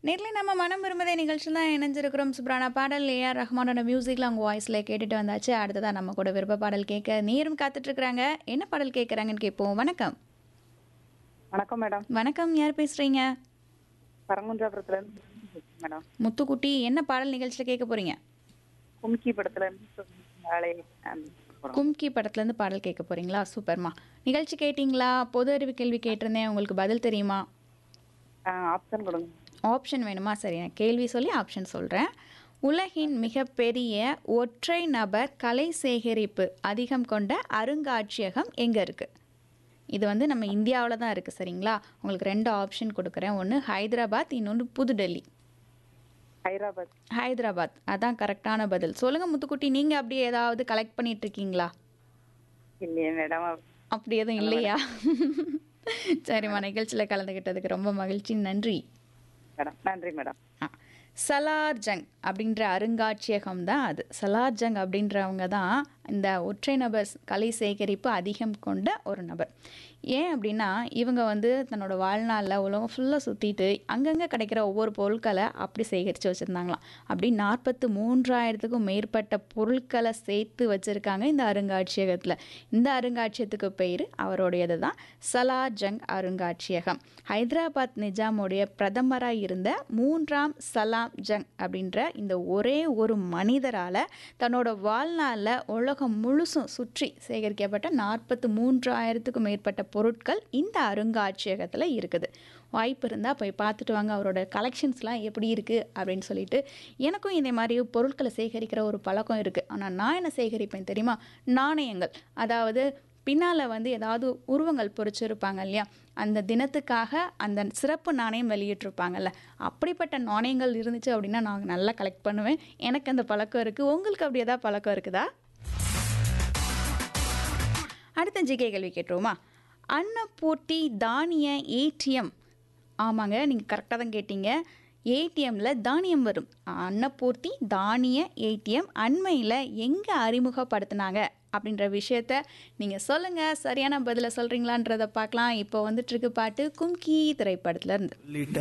நேர்ல நம்ம மனம் விரும்புதே நிகழ்ச்சியில் தான் இணைஞ்சிருக்கிறோம். சூப்பரான பாடல் ஏஆர் ரஹ்மானோட மியூசிக்கில் அவங்க வாய்ஸில் கேட்டுட்டு வந்தாச்சு. அடுத்ததான் நம்ம கூட விருப்ப பாடல் கேட்க நேரும் காத்துட்ருக்குறாங்க. என்ன பாடல் கேட்குறாங்கன்னு கேட்போம். வணக்கம். வணக்கம் மேடம். வணக்கம், யார் பேசுகிறீங்க? பரங்குன்றாபுரத்துல இருந்து மேடம். முத்துக்குட்டி, என்ன பாடல் நிகழ்ச்சியில் கேட்க போகிறீங்க? கும்கி படத்துல இருந்து கும்கி படத்துலேருந்து பாடல் கேட்க போகிறீங்களா? சூப்பர்மா. நிகழ்ச்சி கேட்டிங்களா? பொது அறிவு கேள்வி கேட்டிருந்தேன், உங்களுக்கு பதில் தெரியுமா? ஆப்ஷன் கொடுங்க. ஆப்ஷன் வேணுமா? சரி, நான் கேள்வி சொல்லி ஆப்ஷன் சொல்கிறேன். உலகின் மிகப்பெரிய ஒற்றை நபர் கலை சேகரிப்பு அதிகம் கொண்ட அருங்காட்சியகம் எங்கே இருக்குது? இது வந்து நம்ம இந்தியாவில் தான் இருக்குது, சரிங்களா? உங்களுக்கு 2 ஆப்ஷன் கொடுக்குறேன். ஒன்று ஹைதராபாத், இன்னொன்று புதுடெல்லி. ஹைதராபாத். ஹைதராபாத் அதான் கரெக்டான பதில். சொல்லுங்கள் முத்துக்குட்டி, நீங்கள் அப்படியே ஏதாவது கலெக்ட் பண்ணிட்டு இருக்கீங்களா? இல்லையே மேடம். அப்படி எதுவும் இல்லையா? சரிம்மா, நிகழ்ச்சியில் கலந்துக்கிட்டதுக்கு ரொம்ப மகிழ்ச்சி, நன்றி மேடம். நன்றி மேடம். சலார் ஜங் அப்படின்ற அருங்காட்சியகம் தான் அது. சலார் ஜங் அப்படின்றவங்க தான் இந்த ஒற்றை நபர் கலை சேகரிப்பு அதிகம் கொண்ட ஒரு நபர். ஏன் அப்படின்னா, இவங்க வந்து தன்னோட வாழ்நாளில் உலகம் ஃபுல்லாக சுற்றிட்டு அங்கங்கே கிடைக்கிற ஒவ்வொரு பொருட்களை அப்படி சேகரித்து வச்சுருந்தாங்களாம். அப்படி 43,000க்கும் மேற்பட்ட பொருட்களை சேர்த்து வச்சுருக்காங்க இந்த அருங்காட்சியகத்தில். இந்த அருங்காட்சியகத்துக்கு பேர் அவருடையது தான், சலார் ஜங் அருங்காட்சியகம். ஹைதராபாத் நிஜாமுடைய பிரதமராக இருந்த 3ஆம் சலாம் ஜங் அப்படின்ற இந்த ஒரே ஒரு மனிதரால் தன்னோட வாழ்நாளில் உலகம் முழுசும் சுற்றி சேகரிக்கப்பட்ட 43,000க்கும் மேற்பட்ட பொருட்கள் இந்த அருங்காட்சியகத்தில் இருக்குது. வாய்ப்பு இருந்தால் போய் பார்த்துட்டு வாங்க, அவரோட கலெக்ஷன்ஸ்லாம் எப்படி இருக்குது அப்படின்னு சொல்லிட்டு. எனக்கும் இதே மாதிரி பொருட்களை சேகரிக்கிற ஒரு பழக்கம் இருக்குது. ஆனால் நான் என்ன சேகரிப்பேன் தெரியுமா? நாணயங்கள். அதாவது பின்னால் வந்து ஏதாவது உருவங்கள் பொறிச்சிருப்பாங்க இல்லையா, அந்த தினத்துக்காக அந்த சிறப்பு நாணயம் வெளியிட்டிருப்பாங்கல்ல, அப்படிப்பட்ட நாணயங்கள் இருந்துச்சு அப்படின்னா நான் நல்லா கலெக்ட் பண்ணுவேன். எனக்கு அந்த பழக்கம் இருக்குது. உங்களுக்கு அப்படி ஏதாவது பழக்கம் இருக்குதா? அடுத்த ஜிகே கேள்வி கேட்டுருவோமா? அன்னபூர்த்தி தானிய ஏடிஎம். ஆமாங்க, நீங்கள் கரெக்டாக தான் கேட்டீங்க. ஏடிஎம்மில் தானியம் வரும். அன்னபூர்த்தி தானிய ஏடிஎம் அண்மையில் எங்கே அறிமுகப்படுத்தினாங்க அப்படின்ற விஷயத்த நீங்கள் சொல்லுங்கள். சரியான பதிலை சொல்கிறீங்களான்றதை பார்க்கலாம். இப்போ வந்துட்டுருக்கு பாட்டு கும்கி திரைப்படத்துலேருந்து.